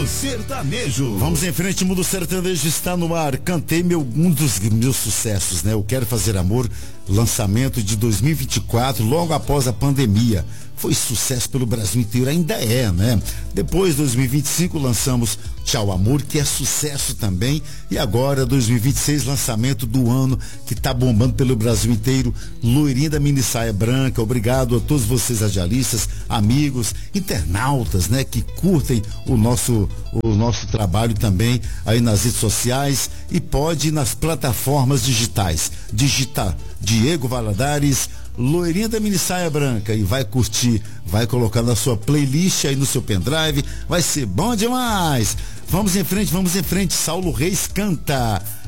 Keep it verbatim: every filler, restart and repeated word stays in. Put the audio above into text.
Mundo Sertanejo. Vamos em frente, Mundo Sertanejo está no ar. Cantei meu, um dos meus sucessos, né? Eu Quero Fazer Amor, lançamento de dois mil e vinte e quatro, logo após a pandemia. Foi sucesso pelo Brasil inteiro, ainda é, né? Depois, dois mil e vinte e cinco, lançamos Tchau Amor, que é sucesso também. E agora, dois mil e vinte e seis, lançamento do ano, que tá bombando pelo Brasil inteiro, Loirinha da Mini Saia Branca. Obrigado a todos vocês, radialistas, amigos, internautas, né? Que curtem o nosso, o nosso trabalho também aí nas redes sociais e pode ir nas plataformas digitais. Digita Diego Valadares, Loirinha da Mini Saia Branca, e vai curtir, vai colocar na sua playlist aí no seu pendrive, vai ser bom demais. Vamos em frente, vamos em frente. Saulo Reis canta